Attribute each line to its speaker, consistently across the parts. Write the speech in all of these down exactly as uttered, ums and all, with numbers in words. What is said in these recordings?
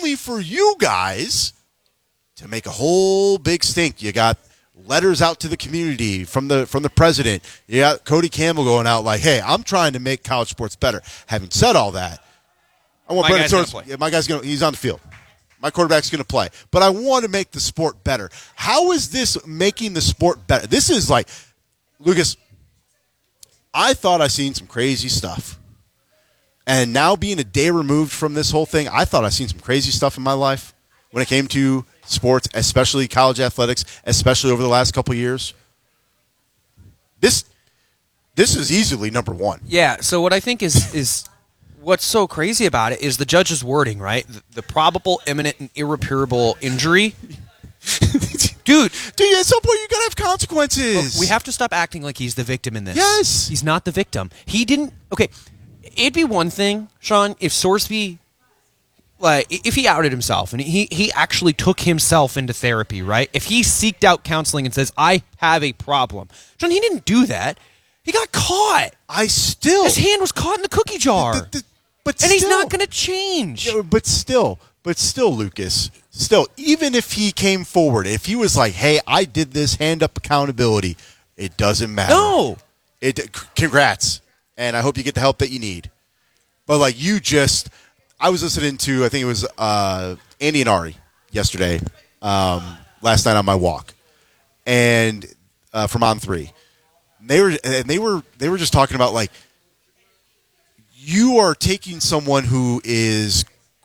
Speaker 1: only for you guys to make a whole big stink. You got letters out to the community from the from the president. You got Cody Campbell going out like, hey, I'm trying to make college sports better. Having said all that, I want
Speaker 2: my
Speaker 1: Brennan
Speaker 2: guy's
Speaker 1: Soros.
Speaker 2: gonna play.
Speaker 1: Yeah, my guy's going. He's on the field. My quarterback's going to play. But I want to make the sport better. How is this making the sport better? This is like, Lucas, I thought I seen some crazy stuff. And now being a day removed from this whole thing, I thought I seen some crazy stuff in my life when it came to sports, especially college athletics, especially over the last couple of years. This this is easily number one.
Speaker 2: Yeah, so what I think is is what's so crazy about it is the judge's wording, right? The, the probable, imminent, and irreparable injury. Dude,
Speaker 1: Dude, at some point you got to have consequences.
Speaker 2: look, we have to stop acting like he's the victim in this.
Speaker 1: Yes.
Speaker 2: He's not the victim. He didn't... Okay, it'd be one thing, Sean, if Sorsby... Like, if he outed himself and he, he actually took himself into therapy, right? If he seeked out counseling and says, I have a problem. John, he didn't do that. He got caught.
Speaker 1: I still...
Speaker 2: His hand was caught in the cookie jar.
Speaker 1: The- the- but
Speaker 2: and he's
Speaker 1: still-
Speaker 2: not going to change.
Speaker 1: Yeah, but still, but still, Lucas, still, even if he came forward, if he was like, hey, I did this, hand up accountability, it doesn't matter.
Speaker 2: No.
Speaker 1: It, c- congrats. And I hope you get the help that you need. But, like, you just, I was listening to, I think it was uh, Andy and Ari yesterday, um, last night on my walk, and uh, from On three. They were, and they were, they were just talking about, like, you are taking someone who is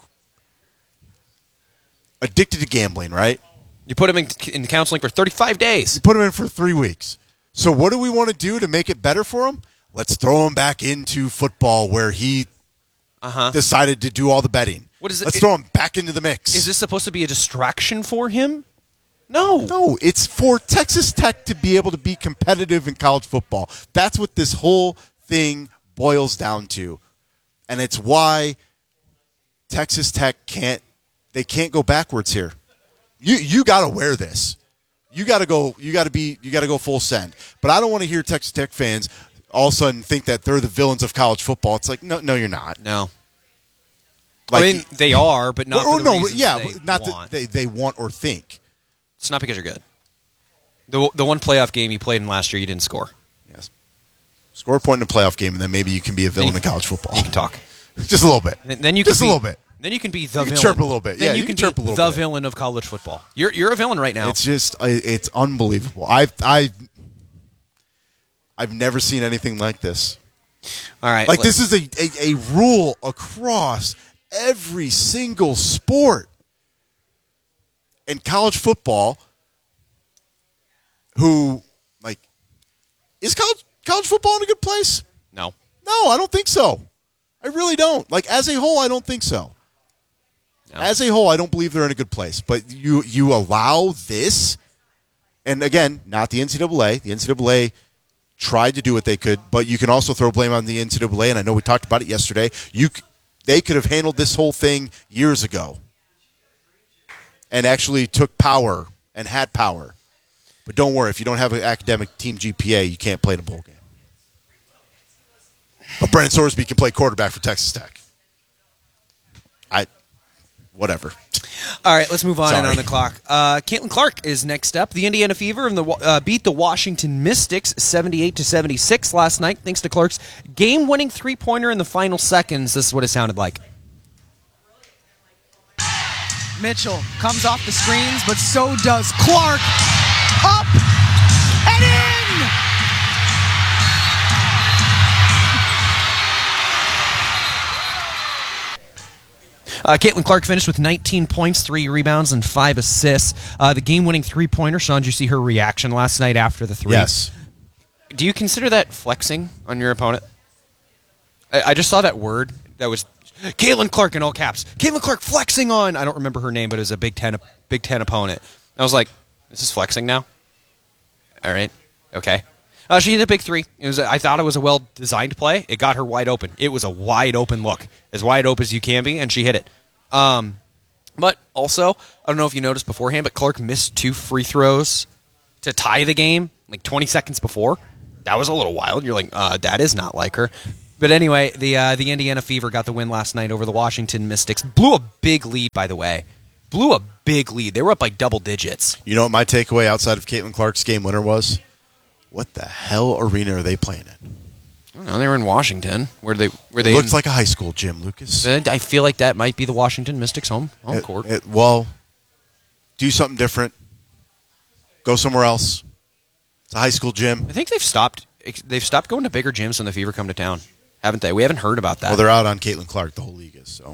Speaker 1: addicted to gambling, right?
Speaker 2: You put him in, in counseling for thirty-five days.
Speaker 1: You put him in for three weeks. So what do we want to do to make it better for him? Let's throw him back into football where he
Speaker 2: Uh-huh.
Speaker 1: decided to do all the betting.
Speaker 2: What is it?
Speaker 1: Let's
Speaker 2: it-
Speaker 1: throw him back into the mix.
Speaker 2: Is this supposed to be a distraction for him? No.
Speaker 1: No, it's for Texas Tech to be able to be competitive in college football. That's what this whole thing boils down to. And it's why Texas Tech can't they can't go backwards here. You you got to wear this. You got to go you got to be you got to go full send. But I don't want to hear Texas Tech fans all of a sudden think that they're the villains of college football. It's like no no you're not.
Speaker 2: No.
Speaker 1: Like,
Speaker 2: I mean, they are, but not
Speaker 1: or,
Speaker 2: for the
Speaker 1: no,
Speaker 2: reasons
Speaker 1: yeah,
Speaker 2: they
Speaker 1: not
Speaker 2: want.
Speaker 1: that they, they want or think.
Speaker 2: It's not because you're good. The the one playoff game you played in last year, you didn't score.
Speaker 1: Yes. Score a point in a playoff game, and then maybe you can be a villain
Speaker 2: you-
Speaker 1: in college football.
Speaker 2: You can talk.
Speaker 1: Just a little bit.
Speaker 2: And then you
Speaker 1: Just
Speaker 2: can
Speaker 1: a
Speaker 2: be,
Speaker 1: little bit.
Speaker 2: Then you can be the
Speaker 1: You can
Speaker 2: villain.
Speaker 1: chirp a little bit.
Speaker 2: Then
Speaker 1: Yeah,
Speaker 2: you,
Speaker 1: you
Speaker 2: can,
Speaker 1: can chirp
Speaker 2: be
Speaker 1: a little
Speaker 2: the
Speaker 1: bit.
Speaker 2: villain of college football. You're you're a villain right now.
Speaker 1: It's just, I- it's unbelievable. I've, I, I've never seen anything like this.
Speaker 2: All right.
Speaker 1: Like
Speaker 2: let-
Speaker 1: this is a, a, a rule across every single sport. In college football, who, like, is college college football in a good place?
Speaker 2: No.
Speaker 1: No, I don't think so. I really don't. Like, as a whole, I don't think so.
Speaker 2: No.
Speaker 1: As a whole, I don't believe they're in a good place. But you you allow this, and again, not the N C double A. The N C double A tried to do what they could, but you can also throw blame on the N C double A, and I know we talked about it yesterday. You, They could have handled this whole thing years ago and actually took power and had power. But don't worry, if you don't have an academic team G P A, you can't play in a bowl game. But Brennan Sorsby can play quarterback for Texas Tech. I, whatever.
Speaker 2: All right, let's move on and
Speaker 1: Sorry.
Speaker 2: on the clock. Uh, Caitlin Clark is next up. The Indiana Fever and the uh, beat the Washington Mystics seventy-eight to seventy-six last night, thanks to Clark's game-winning three-pointer in the final seconds. This is what it sounded like.
Speaker 3: Mitchell comes off the screens, but so does Clark. Up and in!
Speaker 2: Uh, Caitlin Clark finished with nineteen points, three rebounds, and five assists. Uh, the game-winning three-pointer. Sean, did you see her reaction last night after the three?
Speaker 1: Yes.
Speaker 2: Do you consider that flexing on your opponent? I, I just saw that word that was Caitlin Clark in all caps. Caitlin Clark flexing on. I don't remember her name, but it was a Big Ten Big Ten opponent. I was like, "This is flexing now." All right, okay. Uh, she hit a big three. It was. I thought it was a well-designed play. It got her wide open. It was a wide-open look, as wide open as you can be, and she hit it. Um, but also, I don't know if you noticed beforehand, but Clark missed two free throws to tie the game, like twenty seconds before. That was a little wild. You're like, uh, that is not like her. But anyway, the uh, the Indiana Fever got the win last night over the Washington Mystics. Blew a big lead, by the way. Blew a big lead. They were up by double digits.
Speaker 1: You know what my takeaway outside of Caitlin Clark's game winner was? What the hell arena are they playing in?
Speaker 2: I don't know. They were in Washington. Where they? Where they?
Speaker 1: It looks
Speaker 2: in,
Speaker 1: like a high school gym, Lucas.
Speaker 2: I feel like that might be the Washington Mystics' home home
Speaker 1: It-
Speaker 2: court.
Speaker 1: it- well, do something different. Go somewhere else. It's a high school gym.
Speaker 2: I think they've stopped. They've stopped going to bigger gyms when the Fever come to town, haven't they? We haven't heard about that.
Speaker 1: Well, they're out on Caitlin Clark. The whole league is so.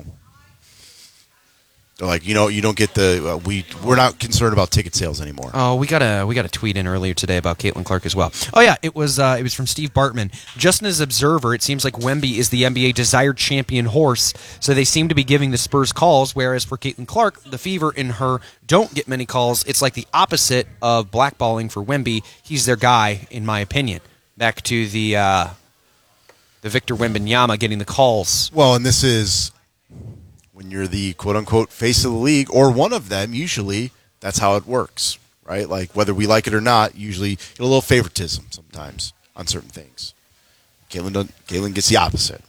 Speaker 1: They're like, you know, you don't get the uh, we. We're not concerned about ticket sales anymore.
Speaker 2: Oh, we got a we got a tweet in earlier today about Caitlin Clark as well. Oh yeah, it was uh, it was from Steve Bartman. Just as observer, it seems like Wemby is the N B A desired champion horse, so they seem to be giving the Spurs calls. Whereas for Caitlin Clark, the Fever and her don't get many calls. It's like the opposite of blackballing for Wemby. He's their guy, in my opinion. Back to the uh, the Victor Wembanyama getting the calls.
Speaker 1: Well, and this is when you're the quote-unquote face of the league, or one of them, usually that's how it works, right? Like, whether we like it or not, usually you get a little favoritism sometimes on certain things. Caitlin, doesn't- Caitlin gets the opposite.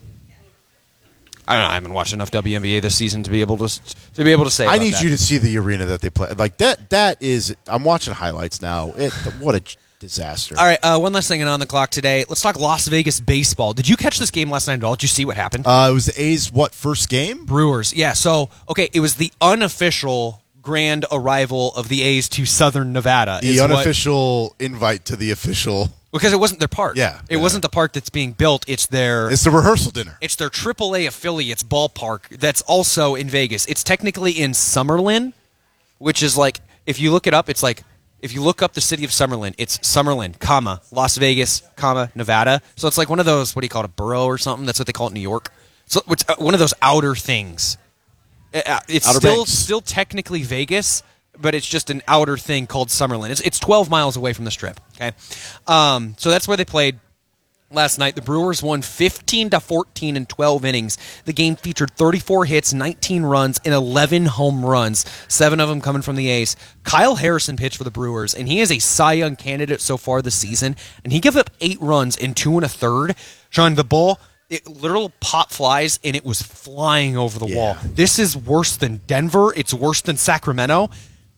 Speaker 2: I don't know. I haven't watched enough W N B A this season to be able to to be able to say.
Speaker 1: I
Speaker 2: about
Speaker 1: need
Speaker 2: that.
Speaker 1: you to see the arena that they play. Like, that. That is, I'm watching highlights now. It, what a disaster.
Speaker 2: All right, uh, one last thing on the clock today. Let's talk Las Vegas baseball. Did you catch this game last night at all? Did you see what happened?
Speaker 1: Uh, it was the A's, what, first game?
Speaker 2: Brewers. Yeah, so, okay, it was the unofficial grand arrival of the A's to Southern Nevada.
Speaker 1: The
Speaker 2: is what-
Speaker 1: unofficial invite to the official.
Speaker 2: because it wasn't their park.
Speaker 1: Yeah,
Speaker 2: It
Speaker 1: yeah.
Speaker 2: wasn't the park that's being built. It's their...
Speaker 1: It's the rehearsal dinner.
Speaker 2: It's their triple A affiliates ballpark that's also in Vegas. It's technically in Summerlin, which is like, if you look it up, it's like, if you look up the city of Summerlin, it's Summerlin, comma, Las Vegas, comma, Nevada. So it's like one of those, what do you call it, a borough or something? That's what they call it in New York. So it's uh, one of those outer things. Uh, It's
Speaker 1: Outer
Speaker 2: still
Speaker 1: Banks.
Speaker 2: still technically Vegas, but it's just an outer thing called Summerlin. It's, it's twelve miles away from the Strip. Okay, um, so that's where they played last night. The Brewers won fifteen to fourteen in twelve innings. The game featured thirty-four hits, nineteen runs, and eleven home runs. Seven of them coming from the A's. Kyle Harrison pitched for the Brewers, and he is a Cy Young candidate so far this season. And he gave up eight runs in two and a third. Sean, the ball, it literal pop flies, and it was flying over the
Speaker 1: Yeah.
Speaker 2: wall. This is worse than Denver. It's worse than Sacramento.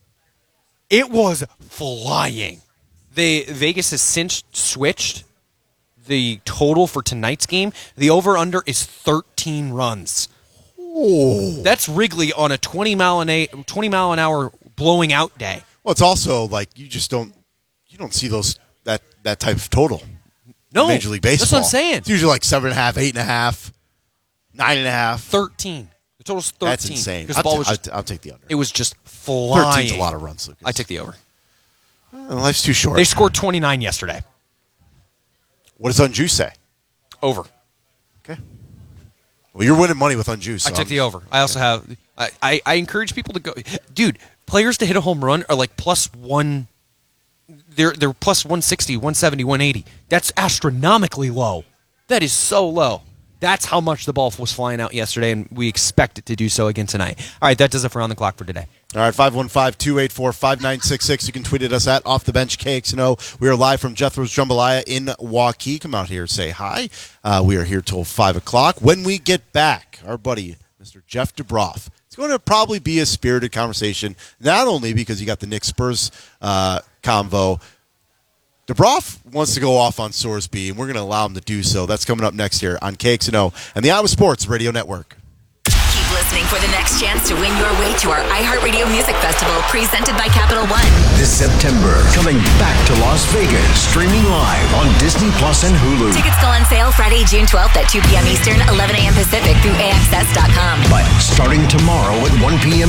Speaker 2: It was flying. They Vegas has since switched the total for tonight's game. The over-under is thirteen runs.
Speaker 1: Oh.
Speaker 2: That's Wrigley on a twenty mile an a, twenty mile an hour blowing out day.
Speaker 1: Well, it's also like you just don't you don't see those that that type of total.
Speaker 2: No,
Speaker 1: in Major League Baseball.
Speaker 2: that's what I'm saying.
Speaker 1: It's usually like seven and a half, eight and a half, nine and a half.
Speaker 2: thirteen. The total's thirteen.
Speaker 1: That's insane.
Speaker 2: Because
Speaker 1: I'll,
Speaker 2: the ball
Speaker 1: t-
Speaker 2: was
Speaker 1: I'll
Speaker 2: just,
Speaker 1: t- I'll take the under.
Speaker 2: it was just flying.
Speaker 1: thirteen's a lot of runs, Lucas.
Speaker 2: I take the over.
Speaker 1: Well, life's too short.
Speaker 2: They scored twenty-nine yesterday.
Speaker 1: What does Unjuice say?
Speaker 2: Over.
Speaker 1: Okay. Well, you're winning money with Unjuice.
Speaker 2: I
Speaker 1: so
Speaker 2: took
Speaker 1: I'm-
Speaker 2: the over. I also have. I, I, I encourage people to go. Dude, players to hit a home run are like plus one. They're they're plus one sixty, one seventy, one eighty. That's astronomically low. That is so low. That's how much the ball was flying out yesterday, and we expect it to do so again tonight. All right, that does it for On the Clock for today.
Speaker 1: All right, five one five, two eight four, five nine six six. You can tweet at us at Off the Bench K X N O. We are live from Jethro's Jambalaya in Waukee. Come out here, say hi. Uh, we are here till five o'clock. When we get back, our buddy, Mister Jeff DeBroff, it's going to probably be a spirited conversation, not only because you got the Knicks Spurs uh, convo. DeBroff wants to go off on Sorsby, and we're going to allow him to do so. That's coming up next here on K X N O and the Iowa Sports Radio Network.
Speaker 4: Keep listening for the next chance to win your way to our iHeartRadio Music Festival presented by Capital One.
Speaker 5: This September, coming back to Las Vegas, streaming live on Disney Plus and Hulu.
Speaker 4: Tickets go on sale Friday, June twelfth at two p.m. Eastern, eleven a.m. Pacific through A X S dot com.
Speaker 5: But starting tomorrow at one p.m.